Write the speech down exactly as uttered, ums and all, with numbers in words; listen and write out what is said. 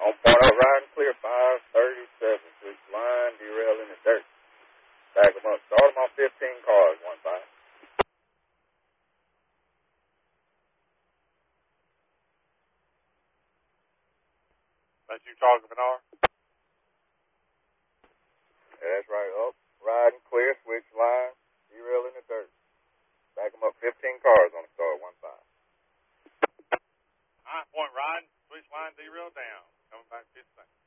On point up, riding clear, five thirty-seven. Switch line, derail in the dirt. Back them up. Start them on fifteen cars, one five. That's you talking, Bernard? Yeah, that's right. Up, riding clear, switch line, derail in the dirt. Back them up fifteen cars on the start, one five. All right, point riding, switch line, derail down. Coming back fifteen.